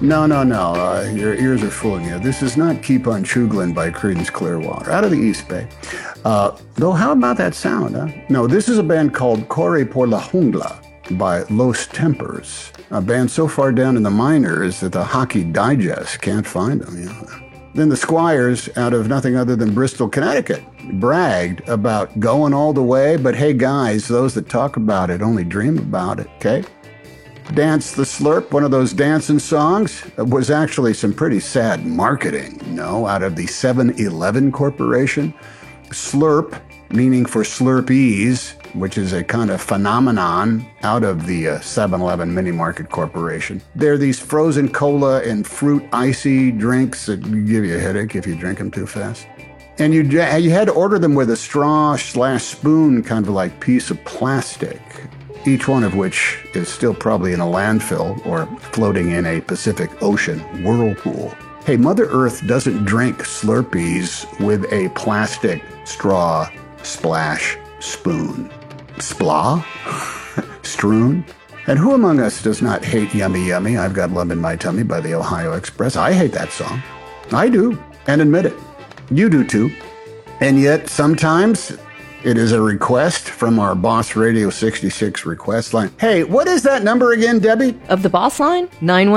No. Your ears are fooling you. This is not Keep on Chuglin by Creedence Clearwater, out of the East Bay. Though, how about that sound, huh? No, this is a band called Corre por la Jungla by Los Tempers, a band so far down in the minors that the Hockey Digest can't find them. Then the Squires, out of nothing other than Bristol, Connecticut, bragged about going all the way, but hey guys, those that talk about it only dream about it, okay? Dance the Slurp, one of those dancing songs, was actually some pretty sad marketing, out of the 7-Eleven Corporation. Slurp, meaning for Slurpees, which is a kind of phenomenon out of the 7-Eleven Mini Market Corporation. They're these frozen cola and fruit icy drinks that give you a headache if you drink them too fast. And you had to order them with a straw/spoon kind of like piece of plastic, each one of which is still probably in a landfill or floating in a Pacific Ocean whirlpool. Hey, Mother Earth doesn't drink Slurpees with a plastic straw splash spoon. Splah? Strewn? And who among us does not hate Yummy Yummy, I've Got Love in My Tummy by the Ohio Express? I hate that song. I do, and admit it. You do too. And yet, sometimes it is a request from our Boss Radio 66 request line. Hey, what is that number again, Debbie? Of the Boss line?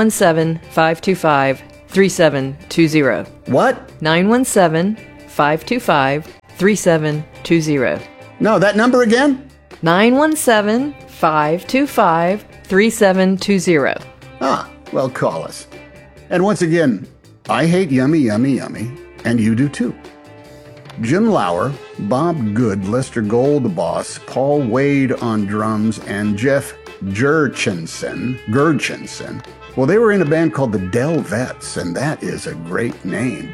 917-525-3720. What? 917-525-3720. No, that number again? 917-525-3720. Ah, well, call us. And once again, I hate Yummy Yummy Yummy, and you do too. Jim Lauer, Bob Good, Lester Goldboss, Paul Wade on drums, and Jeff Gurchinson. Well, they were in a band called the Delvets, and that is a great name.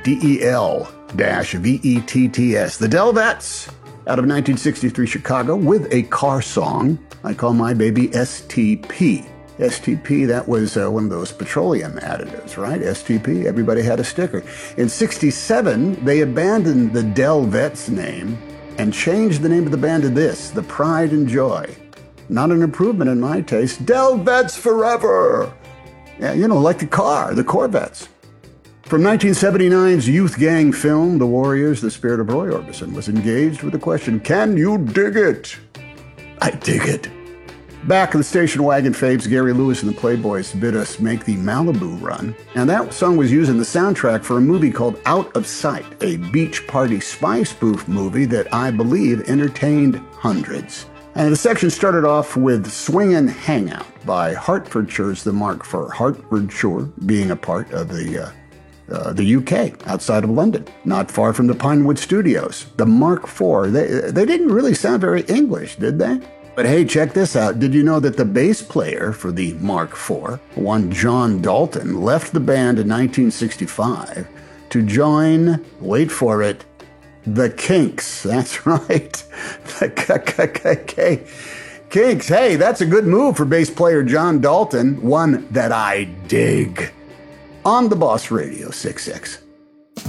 DEL-VETTS. The Delvets, out of 1963 Chicago, with a car song. I call my baby STP. STP, that was one of those petroleum additives, right? STP, everybody had a sticker. In 67, they abandoned the Delvets name and changed the name of the band to this, the Pride and Joy. Not an improvement in my taste. Delvets forever! Yeah, like the car, the Corvettes. From 1979's youth gang film, The Warriors, the spirit of Roy Orbison was engaged with the question, can you dig it? I dig it. Back in the station wagon faves, Gary Lewis and the Playboys bid us make the Malibu run, and that song was used in the soundtrack for a movie called Out of Sight, a beach party spy spoof movie that I believe entertained hundreds. And the section started off with Swingin' Hangout by Hertfordshire's The Mark IV, Hertfordshire being a part of the UK, outside of London, not far from the Pinewood Studios. The Mark IV, they didn't really sound very English, did they? But hey, check this out. Did you know that the bass player for the Mark IV, one John Dalton, left the band in 1965 to join, wait for it, the Kinks. That's right. The Kinks. Hey, that's a good move for bass player John Dalton, one that I dig. On the Boss Radio 66.